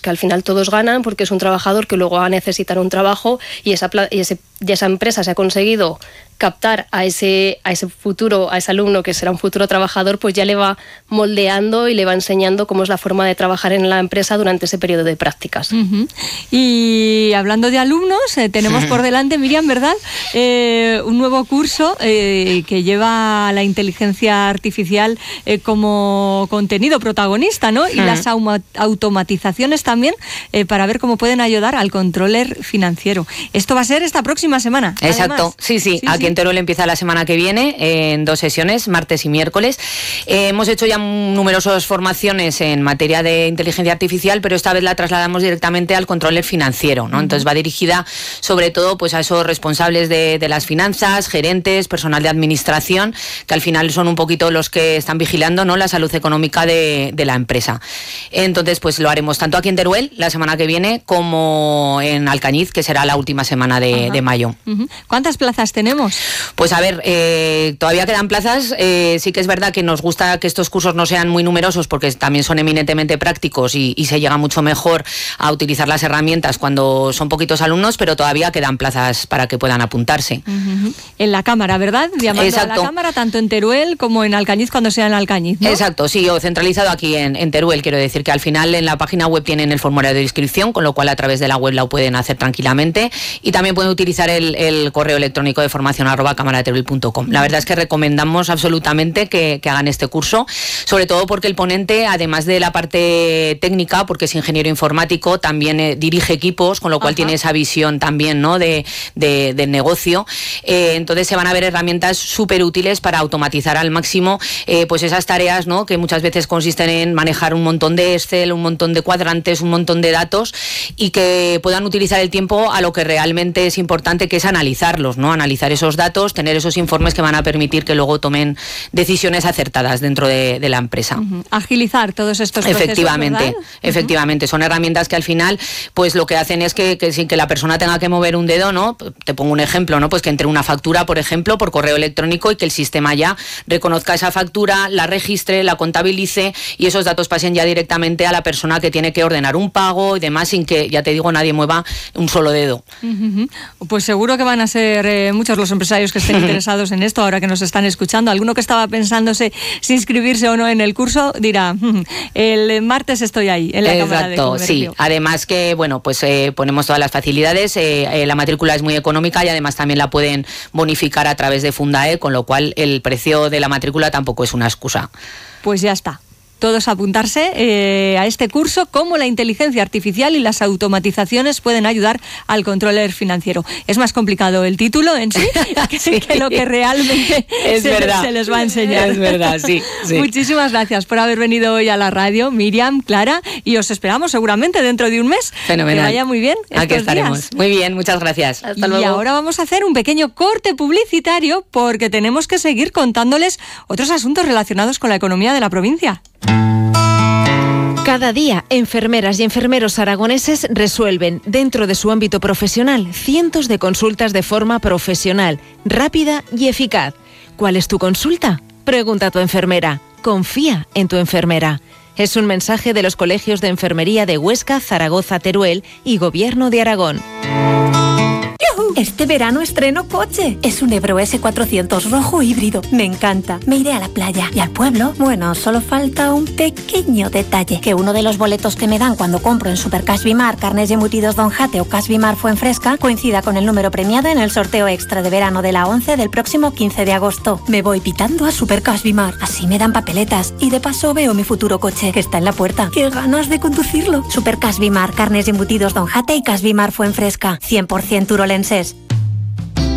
que al final todos ganan, porque es un trabajador que luego va a necesitar un trabajo y esa empresa se ha conseguido captar a ese futuro, a ese alumno que será un futuro trabajador, pues ya le va moldeando y le va enseñando cómo es la forma de trabajar en la empresa durante ese periodo de prácticas. Uh-huh. Y hablando de alumnos, tenemos por delante, Miriam, ¿verdad? Un nuevo curso que lleva la inteligencia artificial como contenido protagonista, ¿no? Y las automatizaciones también para ver cómo pueden ayudar al controller financiero. Esto va a ser esta próxima semana. Exacto, sí. Aquí en Teruel empieza la semana que viene en 2 sesiones, martes y miércoles. Hemos hecho ya numerosas formaciones en materia de inteligencia artificial, pero esta vez la trasladamos directamente al controller financiero, ¿no? Entonces va dirigida sobre todo pues a esos responsables de las finanzas, gerentes, personal de administración, que al final son un poquito los que están vigilando, ¿no?, la salud económica de la empresa. Entonces pues lo haremos tanto aquí en Teruel la semana que viene como en Alcañiz, que será la última semana de mayo. ¿Cuántas plazas tenemos? Pues a ver, todavía quedan plazas. Sí que es verdad que nos gusta que estos cursos no sean muy numerosos porque también son eminentemente prácticos y se llega mucho mejor a utilizar las herramientas cuando son poquitos alumnos, pero todavía quedan plazas para que puedan apuntarse. En la Cámara, ¿verdad? Llamando Exacto. a la Cámara, tanto en Teruel como en Alcañiz cuando sea en Alcañiz, ¿no? Exacto, sí, o centralizado aquí en Teruel. Quiero decir que al final en la página web tienen el formulario de inscripción, con lo cual a través de la web lo pueden hacer tranquilamente, y también pueden utilizar el correo electrónico de formación@camarateruel.com. La verdad es que recomendamos absolutamente que hagan este curso, sobre todo porque el ponente, además de la parte técnica, porque es ingeniero informático, también dirige equipos, con lo cual tiene esa visión también, ¿no?, de negocio. Entonces se van a ver herramientas súper útiles para automatizar al máximo pues esas tareas, ¿no?, que muchas veces consisten en manejar un montón de Excel, un montón de cuadrantes, un montón de datos, y que puedan utilizar el tiempo a lo que realmente es importante, que es analizarlos, ¿no?, analizar esos datos, tener esos informes que van a permitir que luego tomen decisiones acertadas dentro de la empresa. Agilizar todos estos procesos, efectivamente, ¿verdad? Efectivamente, son herramientas que al final pues lo que hacen es que sin que la persona tenga que mover un dedo, ¿no? Te pongo un ejemplo, ¿no? Pues que entre una factura, por ejemplo, por correo electrónico, y que el sistema ya reconozca esa factura, la registre, la contabilice, y esos datos pasen ya directamente a la persona que tiene que ordenar un pago y demás, sin que, ya te digo, nadie mueva un solo dedo. Pues seguro que van a ser muchos los empresarios que estén interesados en esto, ahora que nos están escuchando. Alguno que estaba pensándose si inscribirse o no en el curso dirá, el martes estoy ahí, en la Cámara de Comercio. Sí. Además que, bueno, pues ponemos todas las facilidades, la matrícula es muy económica y además también la pueden bonificar a través de Fundae, con lo cual el precio de la matrícula tampoco es una excusa. Pues ya está. Todos a apuntarse a este curso, cómo la inteligencia artificial y las automatizaciones pueden ayudar al controller financiero. Es más complicado el título en sí, que lo que realmente se les va a enseñar. Es verdad, sí. Muchísimas gracias por haber venido hoy a la radio, Miriam, Clara, y os esperamos seguramente dentro de un mes. Fenomenal. Que vaya muy bien estos Aquí estaremos. días. Muy bien, muchas gracias. Hasta luego. Y ahora vamos a hacer un pequeño corte publicitario porque tenemos que seguir contándoles otros asuntos relacionados con la economía de la provincia. Cada día, enfermeras y enfermeros aragoneses resuelven, dentro de su ámbito profesional, cientos de consultas de forma profesional, rápida y eficaz. ¿Cuál es tu consulta? Pregunta a tu enfermera. Confía en tu enfermera. Es un mensaje de los colegios de enfermería de Huesca, Zaragoza, Teruel y Gobierno de Aragón. Este verano estreno coche. Es un Ebro S400 rojo híbrido. Me encanta. Me iré a la playa y al pueblo. Bueno, solo falta un pequeño detalle. Que uno de los boletos que me dan cuando compro en Supercash Bimar, carnes y embutidos Don Jate o Cash Bimar Fuenfresca coincida con el número premiado en el sorteo extra de verano de la 11 del próximo 15 de agosto. Me voy pitando a Supercash Bimar. Así me dan papeletas y de paso veo mi futuro coche que está en la puerta. ¡Qué ganas de conducirlo! Supercash Bimar, carnes y embutidos Don Jate y Cash Bimar Fuenfresca. 100% turolenses.